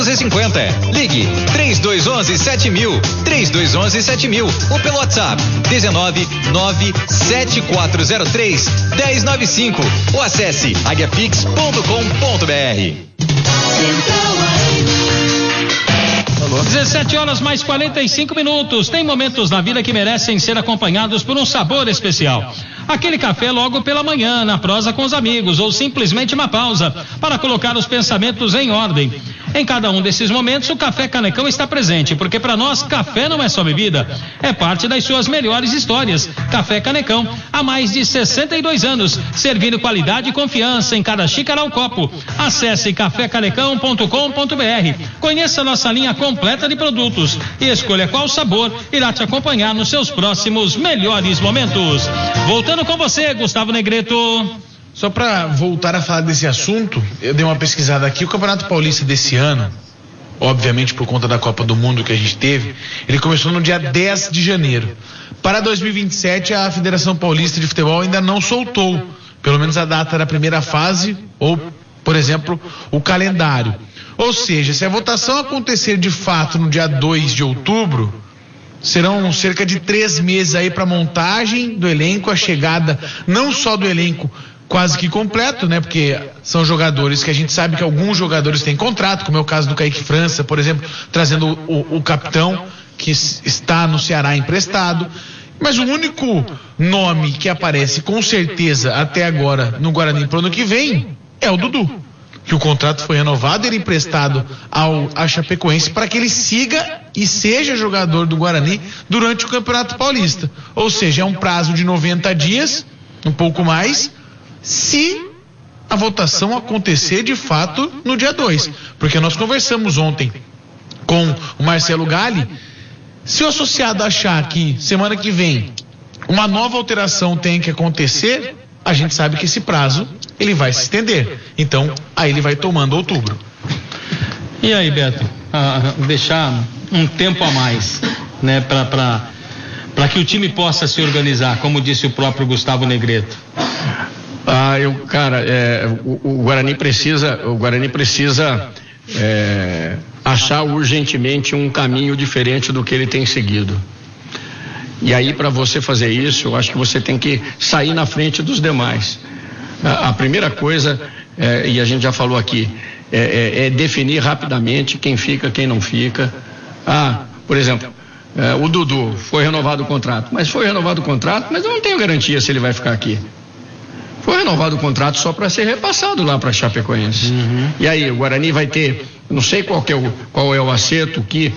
11:50. Ligue 3211-7000, 3211-7000 ou pelo WhatsApp 1997403-1095 ou acesse aguiapix.com.br. 17h mais 45. Tem momentos na vida que merecem ser acompanhados por um sabor especial. Aquele café logo pela manhã, na prosa com os amigos, ou simplesmente uma pausa para colocar os pensamentos em ordem. Em cada um desses momentos, o Café Canecão está presente, porque para nós, café não é só bebida, é parte das suas melhores histórias. Café Canecão, há mais de 62 anos, servindo qualidade e confiança em cada xícara ou copo. Acesse cafécanecão.com.br, conheça nossa linha completa de produtos e escolha qual sabor irá te acompanhar nos seus próximos melhores momentos. Voltando com você, Gustavo Negreto. Só para voltar a falar desse assunto, eu dei uma pesquisada aqui. O Campeonato Paulista desse ano, obviamente por conta da Copa do Mundo que a gente teve, ele começou no dia 10 de janeiro. Para 2027, a Federação Paulista de Futebol ainda não soltou, pelo menos a data da primeira fase ou, por exemplo, o calendário. Ou seja, se a votação acontecer de fato no dia 2 de outubro, serão cerca de 3 meses aí para montagem do elenco, a chegada não só do elenco quase que completo, né? Porque são jogadores que a gente sabe que alguns jogadores têm contrato, como é o caso do Kaique França, por exemplo, trazendo o capitão que está no Ceará emprestado. Mas o único nome que aparece com certeza até agora no Guarani para o ano que vem é o Dudu, que o contrato foi renovado, ele emprestado à Chapecoense para que ele siga e seja jogador do Guarani durante o Campeonato Paulista. Ou seja, é um prazo de 90 dias, um pouco mais, se a votação acontecer de fato no dia 2. Porque nós conversamos ontem com o Marcelo Galli. Se o associado achar que semana que vem uma nova alteração tem que acontecer, a gente sabe que esse prazo ele vai se estender. Então, aí ele vai tomando outubro. E aí, Beto, deixar um tempo a mais, né, para que o time possa se organizar, como disse o próprio Gustavo Negreto. O Guarani precisa achar urgentemente um caminho diferente do que ele tem seguido. E aí, para você fazer isso, eu acho que você tem que sair na frente dos demais. A primeira coisa, e a gente já falou aqui, é definir rapidamente quem fica, quem não fica. Por exemplo, o Dudu foi renovado o contrato, mas eu não tenho garantia se ele vai ficar aqui. Foi renovado o contrato só para ser repassado lá para Chapecoense. E aí, o Guarani vai ter, não sei qual é o acerto, o que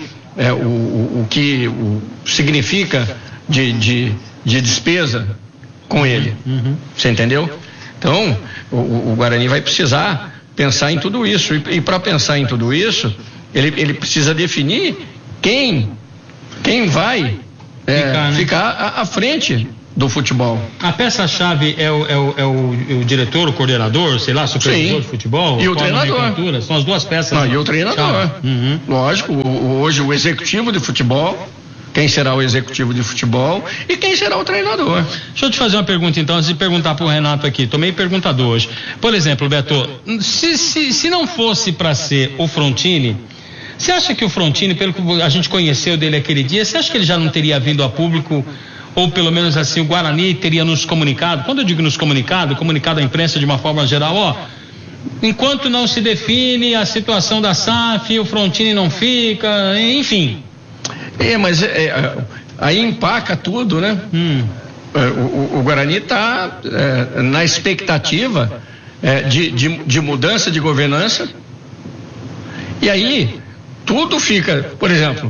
significa de despesa com ele. Você entendeu? Então, o Guarani vai precisar pensar em tudo isso. E para pensar em tudo isso, ele precisa definir quem vai ficar à frente do futebol. A peça-chave é o diretor, o coordenador, sei lá, supervisor de futebol? E o treinador. São as duas peças. E o treinador. Lógico, hoje o executivo de futebol, quem será o executivo de futebol e quem será o treinador. Deixa eu te fazer uma pergunta então, antes de perguntar pro Renato aqui, tô meio perguntador hoje. Por exemplo, Beto, se não fosse para ser o Frontini, você acha que o Frontini, pelo que a gente conheceu dele aquele dia, você acha que ele já não teria vindo a público, ou pelo menos assim, o Guarani teria nos comunicado? Quando eu digo nos comunicado à imprensa de uma forma geral, enquanto não se define a situação da SAF, o Frontini não fica, enfim. Mas aí empaca tudo, né? O Guarani está na expectativa de mudança de governança, e aí tudo fica, por exemplo,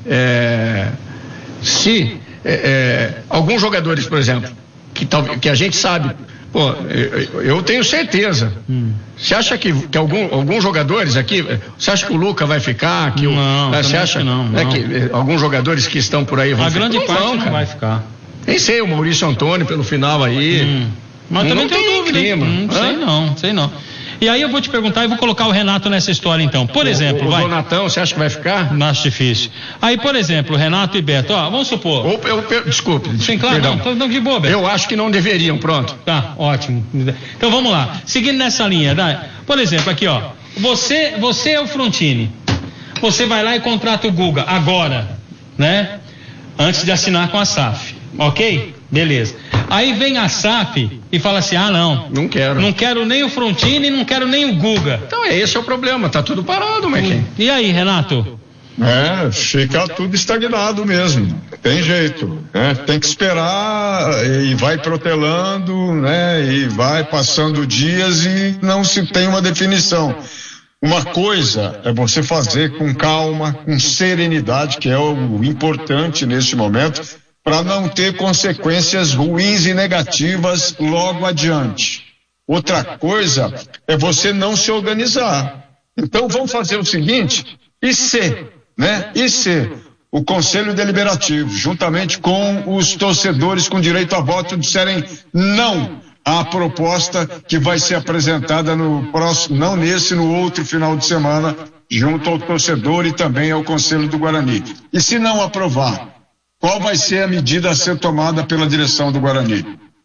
se alguns jogadores, por exemplo, que a gente sabe, eu tenho certeza. Você acha que alguns jogadores aqui, você acha que o Luca vai ficar? Você acha que alguns jogadores que estão por aí vão ficar? A grande parte não vai ficar. Nem sei, o Maurício Antônio pelo final aí. Mas também tenho dúvida. Sei não. E aí eu vou te perguntar e vou colocar o Renato nessa história então. Por exemplo, o Donatão, você acha que vai ficar? Não acho difícil. Aí, por exemplo, Renato e Beto, vamos supor. Desculpe. Sim, claro, não, de boa, Beto. Eu acho que não deveriam, pronto. Tá, ótimo. Então vamos lá. Seguindo nessa linha, por exemplo, aqui, você é o Frontini. você vai lá e contrata o Guga agora, né? Antes de assinar com a SAF, ok? Beleza. Aí vem a SAF e fala assim, não quero nem o Frontini, não quero nem o Guga. Então esse é o problema, tá tudo parado, Marquinhos. E aí, Renato? Fica tudo estagnado mesmo, tem jeito, né? Tem que esperar e vai protelando, né? E vai passando dias e não se tem uma definição. Uma coisa é você fazer com calma, com serenidade, que é o importante neste momento, para não ter consequências ruins e negativas logo adiante. Outra coisa é você não se organizar. Então vamos fazer o seguinte, e se o Conselho Deliberativo, juntamente com os torcedores com direito a voto, disserem não à proposta que vai ser apresentada no próximo, não nesse, no outro final de semana, junto ao torcedor e também ao Conselho do Guarani. E se não aprovar, qual vai ser a medida a ser tomada pela direção do Guarani?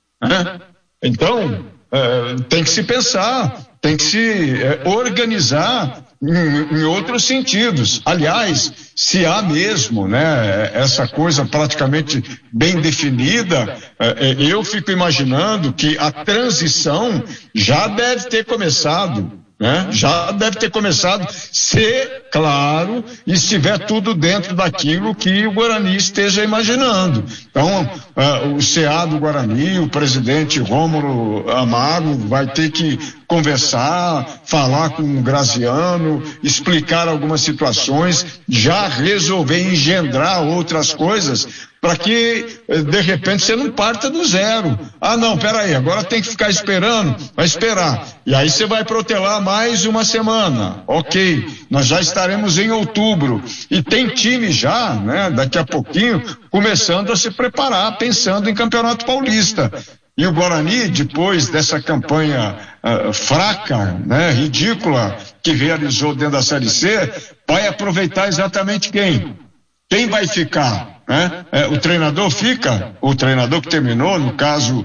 Então, tem que se pensar, tem que se organizar em outros sentidos. Aliás, se há mesmo, né, essa coisa praticamente bem definida, eu fico imaginando que a transição já deve ter começado. Já deve ter começado, se, claro, estiver tudo dentro daquilo que o Guarani esteja imaginando. Então, o CA do Guarani, o presidente Rômulo Amaro, vai ter que conversar, falar com o Graziano, explicar algumas situações, já resolver engendrar outras coisas, para que, de repente, você não parta do zero. Não, peraí, agora tem que ficar esperando, vai esperar. E aí você vai protelar mais uma semana. Ok, nós já estaremos em outubro. E tem time já, né, daqui a pouquinho, começando a se preparar, pensando em Campeonato Paulista. E o Guarani, depois dessa campanha fraca, né, ridícula, que realizou dentro da Série C, vai aproveitar exatamente quem? Quem vai ficar? O treinador fica, o treinador que terminou, no caso,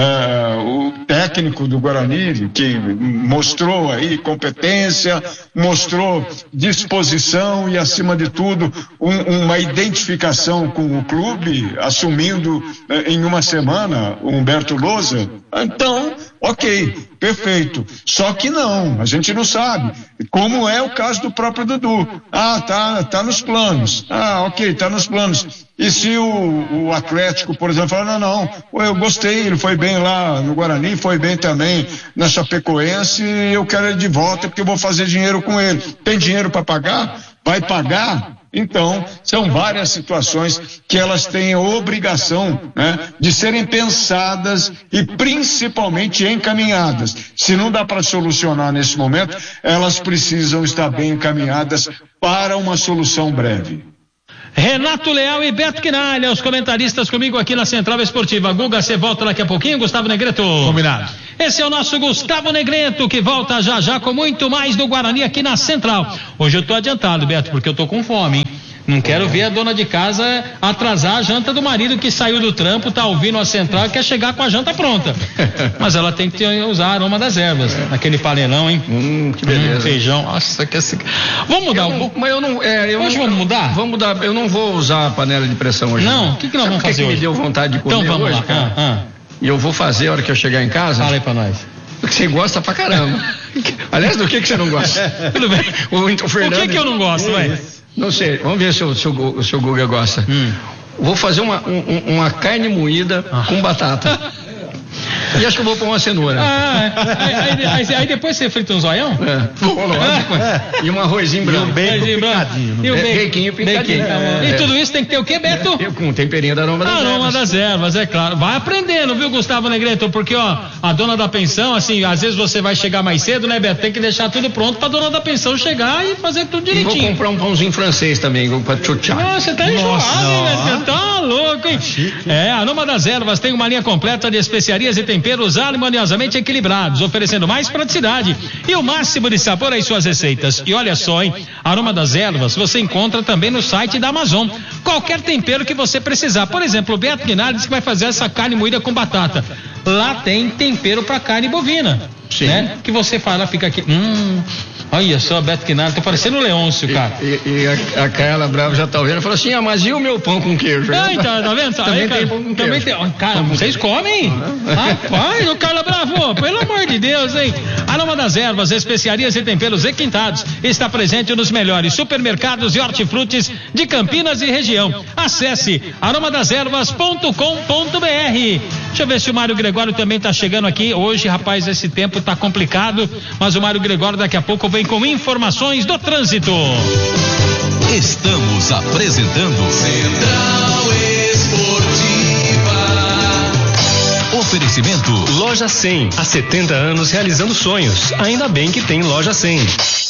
o técnico do Guarani, que mostrou aí competência, mostrou disposição e, acima de tudo, uma identificação com o clube, assumindo em uma semana o Humberto Lousa. Então, ok, perfeito. Só que não, a gente não sabe. Como é o caso do próprio Dudu. Tá nos planos. Ok, tá nos planos. E se o Atlético, por exemplo, fala, não, eu gostei, ele foi bem lá no Guarani, foi bem também na Chapecoense, eu quero ele de volta porque eu vou fazer dinheiro com ele. Tem dinheiro para pagar? Vai pagar? Então, são várias situações que elas têm a obrigação, né, de serem pensadas e principalmente encaminhadas. Se não dá para solucionar nesse momento, elas precisam estar bem encaminhadas para uma solução breve. Renato Leal e Beto Quinalha, os comentaristas comigo aqui na Central Esportiva. Guga, você volta daqui a pouquinho, Gustavo Negreto? Combinado. Esse é o nosso Gustavo Negreto, que volta já com muito mais do Guarani aqui na Central. Hoje eu tô adiantado, Beto, porque eu tô com fome, hein? Não quero ver a dona de casa atrasar a janta do marido que saiu do trampo, tá ouvindo a Central e quer chegar com a janta pronta. Mas ela tem que usar aroma das ervas, aquele panelão, hein? Que beleza. Feijão. Nossa, que assim. Vamos mudar um pouco? Mas eu não. Hoje vamos mudar? Vamos mudar. Eu não vou usar a panela de pressão hoje. Não? O que nós vamos fazer hoje? me deu vontade de comer então vamos hoje, lá. Cara? E eu vou fazer a hora que eu chegar em casa. Fala aí pra nós. Porque você gosta pra caramba. Aliás, do que você não gosta? Tudo bem. O Fernando, o que eu não gosto, vai? Não sei, vamos ver se o seu Guga gosta. Vou fazer uma carne moída com batata. E acho que eu vou pôr uma cenoura. Aí depois você frita um zoião? E um arrozinho branco. E o bequinho picadinho. E tudo isso tem que ter o quê, Beto? Com temperinho da aroma das ervas. Aroma das ervas, é claro. Vai aprendendo, viu, Gustavo Negreto? Porque, a dona da pensão, assim, às vezes você vai chegar mais cedo, né, Beto? Tem que deixar tudo pronto pra dona da pensão chegar e fazer tudo direitinho. Vou comprar um pãozinho francês também, pra tchutchar. Você tá enjoado, hein, Beto? Tá louco, hein? Aroma das Ervas tem uma linha completa de especiarias e temperos harmoniosamente equilibrados, oferecendo mais praticidade e o máximo de sabor às suas receitas. E olha só, hein? Aroma das Ervas você encontra também no site da Amazon. Qualquer tempero que você precisar. Por exemplo, o Beto Guinaldi disse que vai fazer essa carne moída com batata. Lá tem tempero para carne bovina. Sim. Né? Que você fala, fica aqui. Olha só, Beto Quinalha, tá parecendo o Leôncio, cara. E a Carla Bravo já tá ouvindo, falou assim, mas e o meu pão com queijo? Então, tá vendo? Também tem pão com queijo. Cara, vocês comem? Rapaz, o Carla Bravo, pelo amor de Deus, hein? Aroma das Ervas, especiarias e temperos requintados, está presente nos melhores supermercados e hortifrutis de Campinas e região. Acesse aromadeservas.com.br. Deixa eu ver se o Mário Gregório também tá chegando aqui. Hoje, rapaz, esse tempo tá complicado, mas o Mário Gregório daqui a pouco vem com informações do trânsito. Estamos apresentando Central Esportiva. Oferecimento Loja 100, há 70 anos realizando sonhos. Ainda bem que tem Loja 100.